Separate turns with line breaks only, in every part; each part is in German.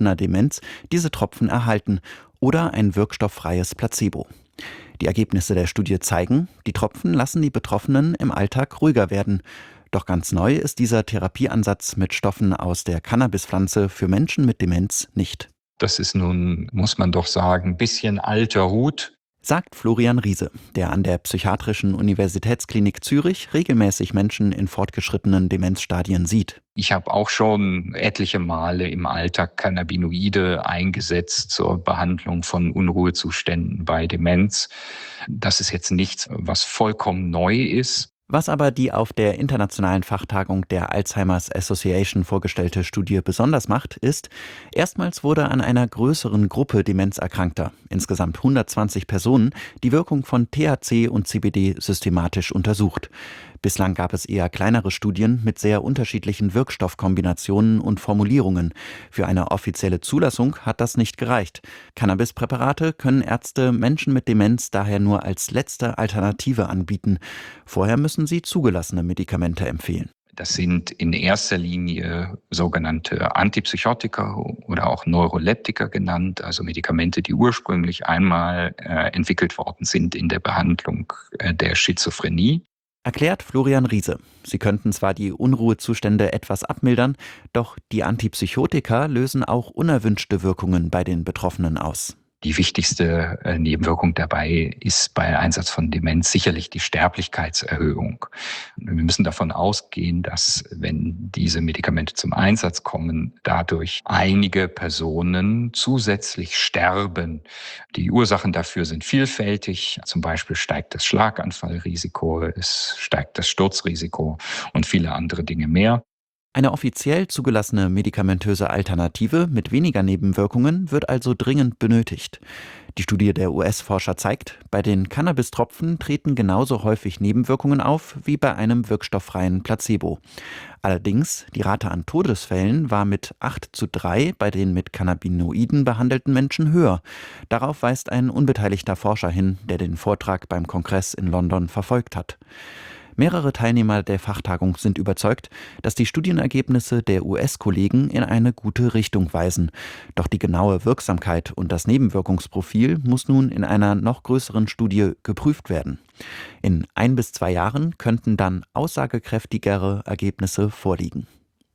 fortgeschrittener Demenz diese Tropfen erhalten oder ein wirkstofffreies Placebo. Die Ergebnisse der Studie zeigen, die Tropfen lassen die Betroffenen im Alltag ruhiger werden. Doch ganz neu ist dieser Therapieansatz mit Stoffen aus der Cannabispflanze für Menschen mit Demenz nicht.
Das ist nun, muss man doch sagen, ein bisschen alter Hut,
sagt Florian Riese, der an der Psychiatrischen Universitätsklinik Zürich regelmäßig Menschen in fortgeschrittenen Demenzstadien sieht.
Ich habe auch schon etliche Male im Alltag Cannabinoide eingesetzt zur Behandlung von Unruhezuständen bei Demenz. Das ist jetzt nichts, was vollkommen neu ist.
Was aber die auf der internationalen Fachtagung der Alzheimer's Association vorgestellte Studie besonders macht, ist, erstmals wurde an einer größeren Gruppe Demenzerkrankter, insgesamt 120 Personen, die Wirkung von THC und CBD systematisch untersucht. Bislang gab es eher kleinere Studien mit sehr unterschiedlichen Wirkstoffkombinationen und Formulierungen. Für eine offizielle Zulassung hat das nicht gereicht. Cannabispräparate können Ärzte Menschen mit Demenz daher nur als letzte Alternative anbieten. Vorher müssen sie zugelassene Medikamente empfehlen.
Das sind in erster Linie sogenannte Antipsychotika oder auch Neuroleptika genannt, also Medikamente, die ursprünglich einmal entwickelt worden sind in der Behandlung der Schizophrenie.
Erklärt Florian Riese. Sie könnten zwar die Unruhezustände etwas abmildern, doch die Antipsychotika lösen auch unerwünschte Wirkungen bei den Betroffenen aus.
Die wichtigste Nebenwirkung dabei ist bei Einsatz von Demenz sicherlich die Sterblichkeitserhöhung. Wir müssen davon ausgehen, dass, wenn diese Medikamente zum Einsatz kommen, dadurch einige Personen zusätzlich sterben. Die Ursachen dafür sind vielfältig. Zum Beispiel steigt das Schlaganfallrisiko, es steigt das Sturzrisiko und viele andere Dinge mehr.
Eine offiziell zugelassene medikamentöse Alternative mit weniger Nebenwirkungen wird also dringend benötigt. Die Studie der US-Forscher zeigt, bei den Cannabistropfen treten genauso häufig Nebenwirkungen auf wie bei einem wirkstofffreien Placebo. Allerdings, die Rate an Todesfällen war mit 8:3 bei den mit Cannabinoiden behandelten Menschen höher. Darauf weist ein unbeteiligter Forscher hin, der den Vortrag beim Kongress in London verfolgt hat. Mehrere Teilnehmer der Fachtagung sind überzeugt, dass die Studienergebnisse der US-Kollegen in eine gute Richtung weisen. Doch die genaue Wirksamkeit und das Nebenwirkungsprofil muss nun in einer noch größeren Studie geprüft werden. In 1 bis 2 Jahren könnten dann aussagekräftigere Ergebnisse vorliegen.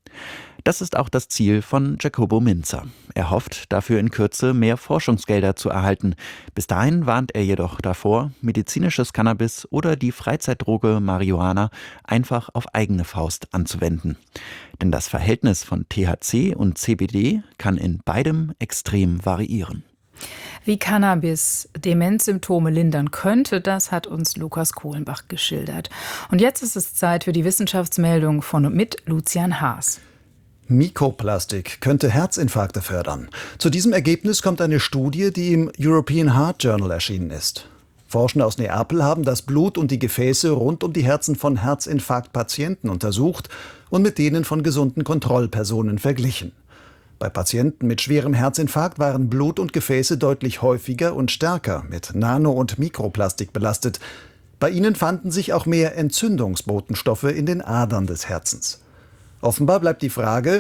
Das ist auch das Ziel von Jacobo Minzer. Er hofft, dafür in Kürze mehr Forschungsgelder zu erhalten. Bis dahin warnt er jedoch davor, medizinisches Cannabis oder die Freizeitdroge Marihuana einfach auf eigene Faust anzuwenden. Denn das Verhältnis von THC und CBD kann in beidem extrem variieren.
Wie Cannabis Demenzsymptome lindern könnte, das hat uns Lukas Kohlenbach geschildert. Und jetzt ist es Zeit für die Wissenschaftsmeldung von und mit Lucian Haas.
Mikroplastik könnte Herzinfarkte fördern. Zu diesem Ergebnis kommt eine Studie, die im European Heart Journal erschienen ist. Forschende aus Neapel haben das Blut und die Gefäße rund um die Herzen von Herzinfarktpatienten untersucht und mit denen von gesunden Kontrollpersonen verglichen. Bei Patienten mit schwerem Herzinfarkt waren Blut und Gefäße deutlich häufiger und stärker mit Nano- und Mikroplastik belastet. Bei ihnen fanden sich auch mehr Entzündungsbotenstoffe in den Adern des Herzens. Offen bleibt die Frage,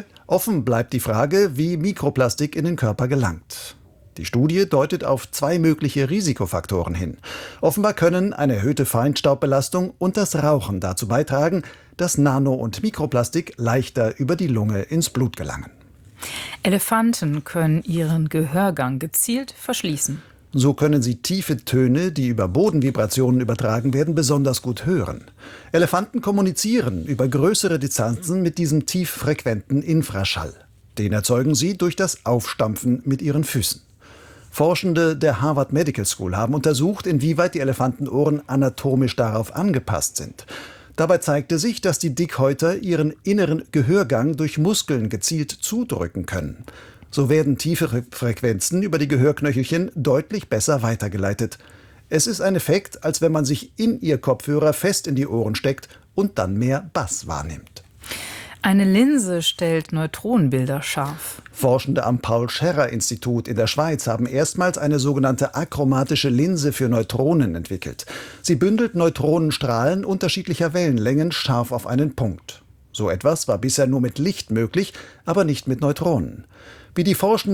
wie Mikroplastik in den Körper gelangt. Die Studie deutet auf 2 mögliche Risikofaktoren hin. Offenbar können eine erhöhte Feinstaubbelastung und das Rauchen dazu beitragen, dass Nano- und Mikroplastik leichter über die Lunge ins Blut gelangen.
Elefanten können ihren Gehörgang gezielt verschließen.
So können sie tiefe Töne, die über Bodenvibrationen übertragen werden, besonders gut hören. Elefanten kommunizieren über größere Distanzen mit diesem tieffrequenten Infraschall. Den erzeugen sie durch das Aufstampfen mit ihren Füßen. Forschende der Harvard Medical School haben untersucht, inwieweit die Elefantenohren anatomisch darauf angepasst sind. Dabei zeigte sich, dass die Dickhäuter ihren inneren Gehörgang durch Muskeln gezielt zudrücken können. So werden tiefere Frequenzen über die Gehörknöchelchen deutlich besser weitergeleitet. Es ist ein Effekt, als wenn man sich in ihr Kopfhörer fest in die Ohren steckt und dann mehr Bass wahrnimmt.
Eine Linse stellt Neutronenbilder scharf.
Forschende am Paul-Scherrer-Institut in der Schweiz haben erstmals eine sogenannte achromatische Linse für Neutronen entwickelt. Sie bündelt Neutronenstrahlen unterschiedlicher Wellenlängen scharf auf einen Punkt. So etwas war bisher nur mit Licht möglich, aber nicht mit Neutronen. Wie die Forschenden